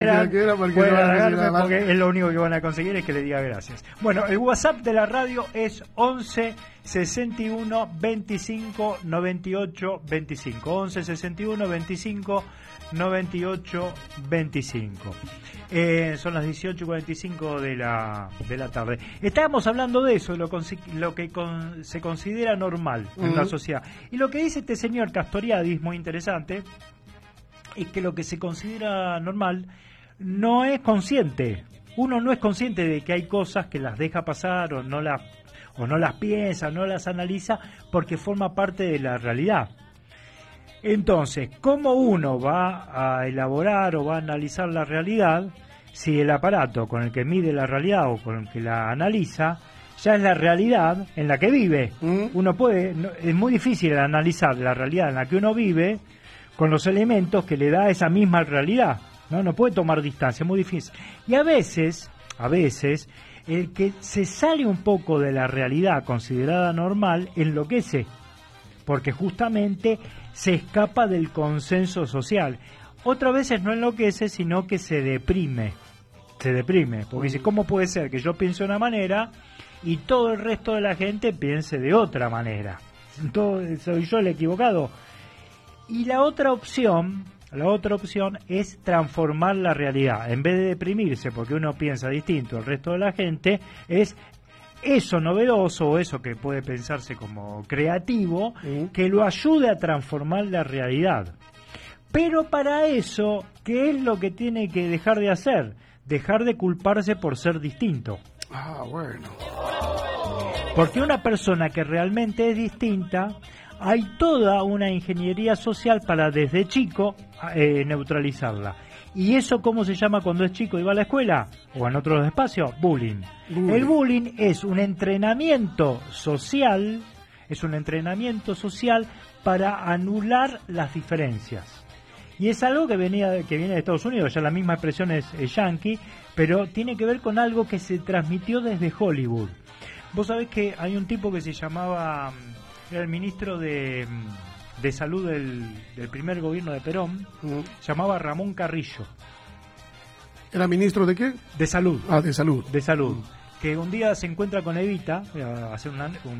Porque es lo único que van a conseguir es que le diga gracias. Bueno, el WhatsApp de la radio es 11 61 25 98 25. 11 61 25 98 25. Son las 18:45 de la tarde. Estábamos hablando de eso, lo que se considera normal en la sociedad. Y lo que dice este señor Castoriadis, muy interesante, es que lo que se considera normal no es consciente. Uno no es consciente de que hay cosas que las deja pasar o no las piensa, no las analiza porque forma parte de la realidad. Entonces, ¿cómo uno va a elaborar o va a analizar la realidad si el aparato con el que mide la realidad o con el que la analiza ya es la realidad en la que vive? Uno es muy difícil analizar la realidad en la que uno vive con los elementos que le da esa misma realidad. No puede tomar distancia, es muy difícil. Y a veces, el que se sale un poco de la realidad considerada normal enloquece, porque justamente se escapa del consenso social. Otras veces no enloquece, sino que se deprime, porque dice, ¿cómo puede ser que yo piense de una manera y todo el resto de la gente piense de otra manera? ¿Soy yo el equivocado? Y la otra opción es transformar la realidad. En vez de deprimirse porque uno piensa distinto al resto de la gente, es eso novedoso o eso que puede pensarse como creativo, que lo ayude a transformar la realidad. Pero para eso, ¿qué es lo que tiene que dejar de hacer? Dejar de culparse por ser distinto. Bueno. Porque una persona que realmente es distinta, hay toda una ingeniería social para desde chico neutralizarla. ¿Y eso cómo se llama cuando es chico y va a la escuela? ¿O en otros espacios? Bullying. El bullying es un entrenamiento social, para anular las diferencias. Y es algo que viene de Estados Unidos, ya la misma expresión es yankee, pero tiene que ver con algo que se transmitió desde Hollywood. Vos sabés que hay un tipo que se llamaba, era el ministro de Salud del primer gobierno de Perón, llamaba Ramón Carrillo. ¿Era ministro de qué? De Salud. De Salud. De Salud. Que un día se encuentra con Evita, hacer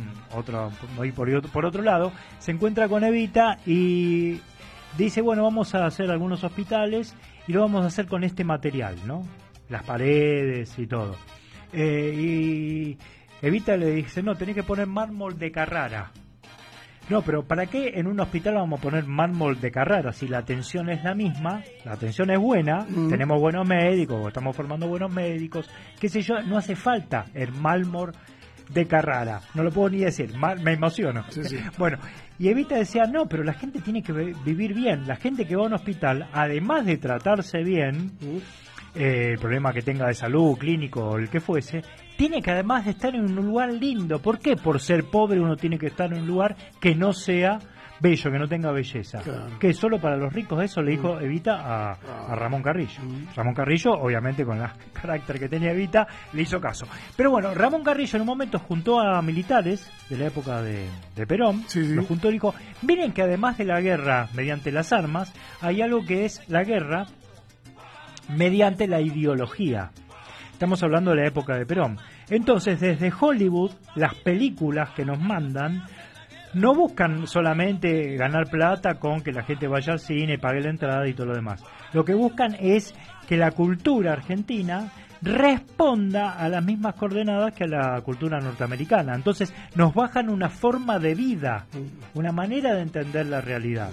por otro lado, se encuentra con Evita y dice, bueno, vamos a hacer algunos hospitales y lo vamos a hacer con este material, ¿no? Las paredes y todo. Y Evita le dice, no, tenés que poner mármol de Carrara. No, pero ¿para qué en un hospital vamos a poner mármol de Carrara? Si la atención es la misma, la atención es buena, tenemos buenos médicos, estamos formando buenos médicos, qué sé yo, no hace falta el mármol de Carrara. No lo puedo ni decir, me emociono. Sí. Bueno, y Evita decía, no, pero la gente tiene que vivir bien. La gente que va a un hospital, además de tratarse bien, el problema que tenga de salud, clínico o el que fuese, tiene que además de estar en un lugar lindo. ¿Por qué? Por ser pobre uno tiene que estar en un lugar que no sea bello, que no tenga belleza. Claro. Que solo para los ricos, eso le dijo Evita a Ramón Carrillo. Ramón Carrillo, obviamente con el carácter que tenía Evita, le hizo caso. Pero bueno, Ramón Carrillo en un momento juntó a militares de la época de Perón, los juntó y dijo, miren que además de la guerra mediante las armas, hay algo que es la guerra mediante la ideología. Estamos hablando de la época de Perón. Entonces, desde Hollywood, las películas que nos mandan no buscan solamente ganar plata con que la gente vaya al cine, pague la entrada y todo lo demás. Lo que buscan es que la cultura argentina responda a las mismas coordenadas que a la cultura norteamericana. Entonces, nos bajan una forma de vida, una manera de entender la realidad.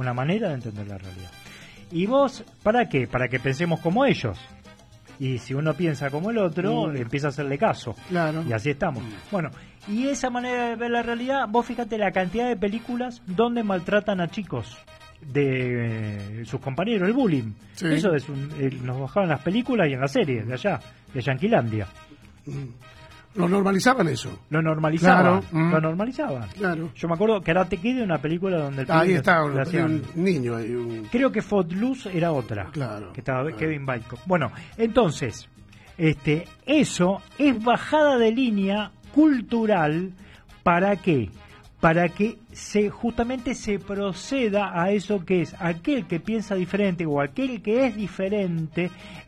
¿Y vos, para qué? Para que pensemos como ellos. Y si uno piensa como el otro, empieza a hacerle caso. Claro. Y así estamos. Bueno, y esa manera de ver la realidad, vos fíjate la cantidad de películas donde maltratan a chicos de sus compañeros, el bullying. Sí. Eso nos bajaban las películas y en las series de allá, de Yanquilandia. Lo normalizaban eso. Lo normalizaban. Claro. Lo normalizaban. Claro. Yo me acuerdo Karate Kid, una película donde el Ahí está, un niño. Creo que Footloose era otra. Claro. Que estaba Kevin Bacon. Bueno, entonces, eso es bajada de línea cultural. ¿Para qué? Para que justamente se proceda a eso que es aquel que piensa diferente o aquel que es diferente